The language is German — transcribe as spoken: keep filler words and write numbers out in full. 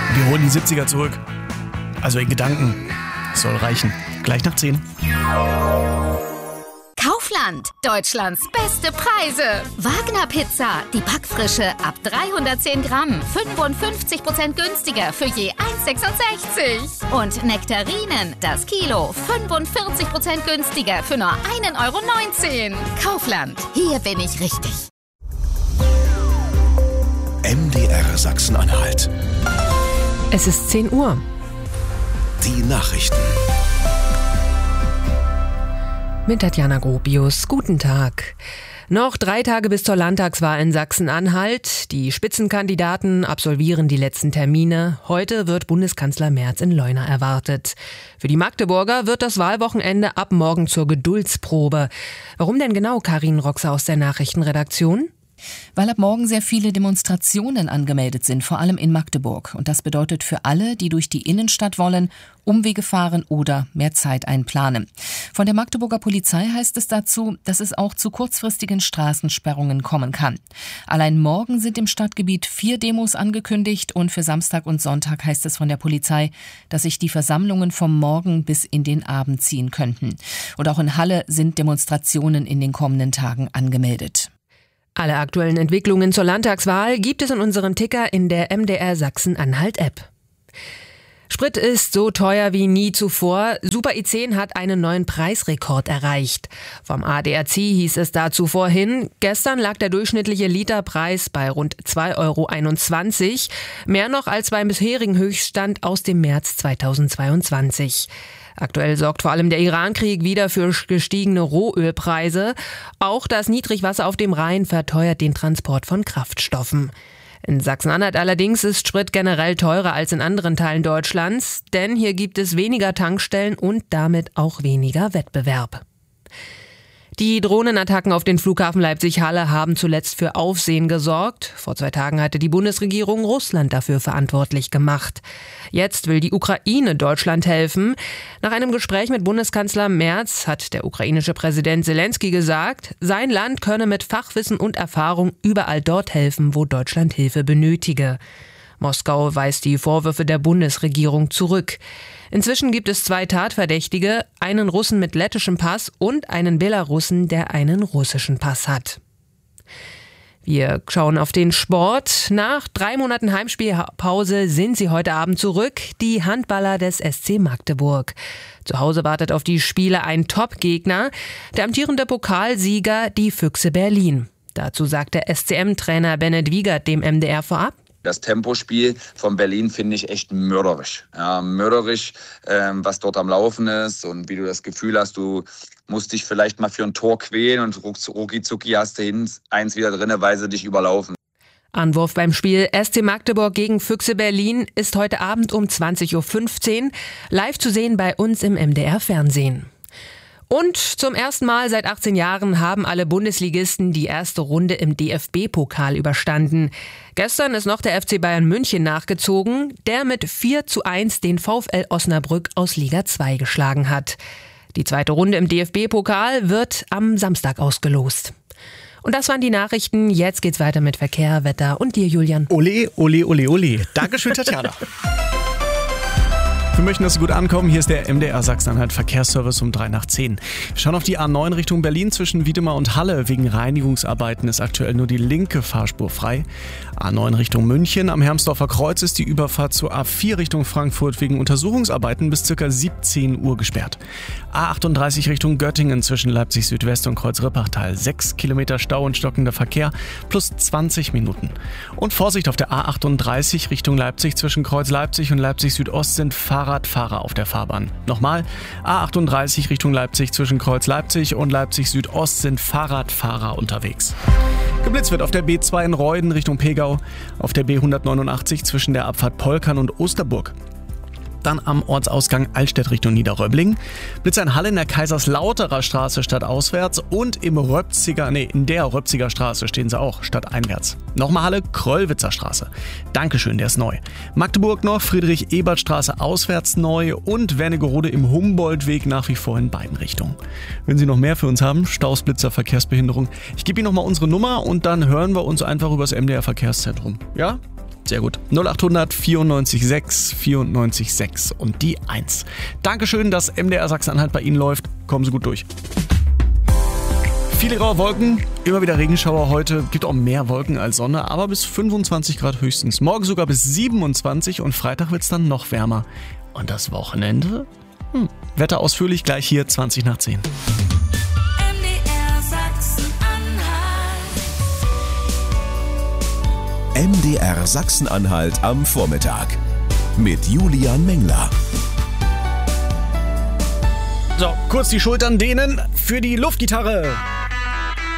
Wir holen die siebziger zurück. Also in Gedanken. Das soll reichen. Gleich nach zehn. Kaufland, Deutschlands beste Preise. Wagner Pizza, die Backfrische ab dreihundertzehn Gramm, fünfundfünfzig Prozent günstiger für je eins sechsundsechzig. Und Nektarinen, das Kilo, fünfundvierzig Prozent günstiger für nur ein Euro neunzehn. Kaufland, hier bin ich richtig. M D R Sachsen-Anhalt. Es ist zehn Uhr. Die Nachrichten. Mit Tatjana Gropius. Guten Tag. Noch drei Tage bis zur Landtagswahl in Sachsen-Anhalt. Die Spitzenkandidaten absolvieren die letzten Termine. Heute wird Bundeskanzler Merz in Leuna erwartet. Für die Magdeburger wird das Wahlwochenende ab morgen zur Geduldsprobe. Warum denn genau, Karin Roxer aus der Nachrichtenredaktion? Weil ab morgen sehr viele Demonstrationen angemeldet sind, vor allem in Magdeburg. Und das bedeutet für alle, die durch die Innenstadt wollen, Umwege fahren oder mehr Zeit einplanen. Von der Magdeburger Polizei heißt es dazu, dass es auch zu kurzfristigen Straßensperrungen kommen kann. Allein morgen sind im Stadtgebiet vier Demos angekündigt und für Samstag und Sonntag heißt es von der Polizei, dass sich die Versammlungen vom Morgen bis in den Abend ziehen könnten. Und auch in Halle sind Demonstrationen in den kommenden Tagen angemeldet. Alle aktuellen Entwicklungen zur Landtagswahl gibt es in unserem Ticker in der M D R Sachsen-Anhalt-App. Sprit ist so teuer wie nie zuvor. Super I zehn hat einen neuen Preisrekord erreicht. Vom A D A C hieß es dazu vorhin, gestern lag der durchschnittliche Literpreis bei rund zwei Euro einundzwanzig, mehr noch als beim bisherigen Höchststand aus dem März zweitausendzweiundzwanzig. Aktuell sorgt vor allem der Iran-Krieg wieder für gestiegene Rohölpreise. Auch das Niedrigwasser auf dem Rhein verteuert den Transport von Kraftstoffen. In Sachsen-Anhalt allerdings ist Sprit generell teurer als in anderen Teilen Deutschlands, denn hier gibt es weniger Tankstellen und damit auch weniger Wettbewerb. Die Drohnenattacken auf den Flughafen Leipzig-Halle haben zuletzt für Aufsehen gesorgt. Vor zwei Tagen hatte die Bundesregierung Russland dafür verantwortlich gemacht. Jetzt will die Ukraine Deutschland helfen. Nach einem Gespräch mit Bundeskanzler Merz hat der ukrainische Präsident Zelensky gesagt, sein Land könne mit Fachwissen und Erfahrung überall dort helfen, wo Deutschland Hilfe benötige. Moskau weist die Vorwürfe der Bundesregierung zurück. Inzwischen gibt es zwei Tatverdächtige, einen Russen mit lettischem Pass und einen Belarussen, der einen russischen Pass hat. Wir schauen auf den Sport. Nach drei Monaten Heimspielpause sind sie heute Abend zurück, die Handballer des S C Magdeburg. Zu Hause wartet auf die Spiele ein Top-Gegner, der amtierende Pokalsieger, die Füchse Berlin. Dazu sagt der S C M-Trainer Bennett Wiegert dem M D R vorab: Das Tempospiel von Berlin finde ich echt mörderisch. Ja, mörderisch, ähm, was dort am Laufen ist und wie du das Gefühl hast, du musst dich vielleicht mal für ein Tor quälen und rucki zucki hast du hin, eins wieder drin, weil sie dich überlaufen. Anwurf beim Spiel S C Magdeburg gegen Füchse Berlin ist heute Abend um zwanzig Uhr fünfzehn live zu sehen bei uns im M D R-Fernsehen. Und zum ersten Mal seit achtzehn Jahren haben alle Bundesligisten die erste Runde im D F B-Pokal überstanden. Gestern ist noch der F C Bayern München nachgezogen, der mit vier zu eins den VfL Osnabrück aus Liga zwei geschlagen hat. Die zweite Runde im D F B-Pokal wird am Samstag ausgelost. Und das waren die Nachrichten. Jetzt geht's weiter mit Verkehr, Wetter und dir, Julian. Ole, ole, ole, ole. Dankeschön, Tatjana. Wir möchten, dass Sie gut ankommen. Hier ist der M D R Sachsen-Anhalt Verkehrsservice um drei nach zehn. Wir schauen auf die A neun Richtung Berlin zwischen Wiedemar und Halle. Wegen Reinigungsarbeiten ist aktuell nur die linke Fahrspur frei. A neun Richtung München. Am Hermsdorfer Kreuz ist die Überfahrt zur A vier Richtung Frankfurt wegen Untersuchungsarbeiten bis ca. siebzehn Uhr gesperrt. A achtunddreißig Richtung Göttingen zwischen Leipzig Südwest und Kreuz-Rippachtal. sechs Kilometer Stau und stockender Verkehr plus zwanzig Minuten. Und Vorsicht auf der A achtunddreißig Richtung Leipzig zwischen Kreuz Leipzig und Leipzig Südost sind Fahrer Fahrradfahrer auf der Fahrbahn. Nochmal, A achtunddreißig Richtung Leipzig zwischen Kreuz Leipzig und Leipzig Südost sind Fahrradfahrer unterwegs. Geblitzt wird auf der B zwei in Reuden Richtung Pegau, auf der B hundertneunundachtzig zwischen der Abfahrt Polkern und Osterburg. Dann am Ortsausgang Altstedt Richtung Niederröbling. Blitz in Halle in der Kaiserslauterer Straße stadtauswärts und im Röpziger, nee, in der Röpziger Straße stehen sie auch stadteinwärts. Nochmal Halle, Kröllwitzer Straße. Dankeschön, der ist neu. Magdeburg noch, Friedrich-Ebert-Straße auswärts neu und Wernigerode im Humboldtweg nach wie vor in beiden Richtungen. Wenn Sie noch mehr für uns haben, Staus, Blitzer, Verkehrsbehinderung, ich gebe Ihnen nochmal unsere Nummer und dann hören wir uns einfach übers M D R Verkehrszentrum. Ja? Sehr gut. null achthundert vierundneunzig sechs vierundneunzig sechs und die eins. Dankeschön, dass M D R Sachsen-Anhalt bei Ihnen läuft. Kommen Sie gut durch. Viele graue Wolken, immer wieder Regenschauer heute. Gibt auch mehr Wolken als Sonne, aber bis fünfundzwanzig Grad höchstens. Morgen sogar bis siebenundzwanzig und Freitag wird es dann noch wärmer. Und das Wochenende? Hm. Wetter ausführlich gleich hier, zwanzig nach zehn. M D R Sachsen-Anhalt. M D R Sachsen-Anhalt am Vormittag mit Julian Mengler. So, kurz die Schultern dehnen für die Luftgitarre.